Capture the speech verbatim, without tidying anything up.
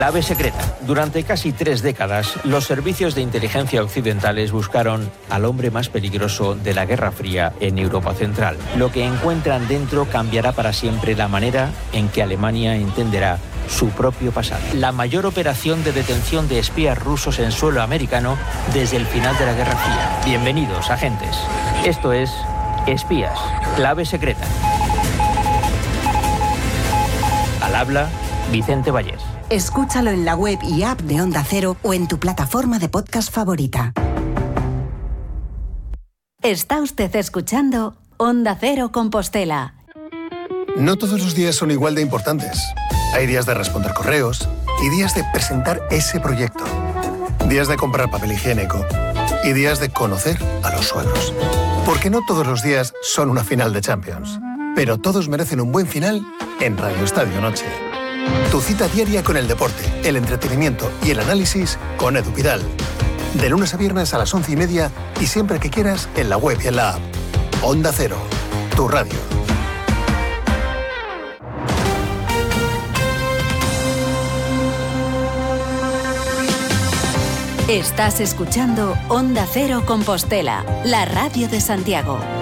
Clave secreta. Durante casi tres décadas, los servicios de inteligencia occidentales buscaron al hombre más peligroso de la Guerra Fría en Europa Central. Lo que encuentran dentro cambiará para siempre la manera en que Alemania entenderá su propio pasado. La mayor operación de detención de espías rusos en suelo americano desde el final de la Guerra Fría. Bienvenidos, agentes. Esto es Espías. Clave secreta. Al habla, Vicente Vallés. Escúchalo en la web y app de Onda Cero o en tu plataforma de podcast favorita. Está usted escuchando Onda Cero Compostela. No todos los días son igual de importantes. Hay días de responder correos y días de presentar ese proyecto. Días de comprar papel higiénico y días de conocer a los suegros. Porque no todos los días son una final de Champions. Pero todos merecen un buen final en Radio Estadio Noche. Tu cita diaria con el deporte, el entretenimiento y el análisis con Edu Pidal. De lunes a viernes a las once y media y siempre que quieras en la web y en la app. Onda Cero, tu radio. Estás escuchando Onda Cero Compostela, la radio de Santiago.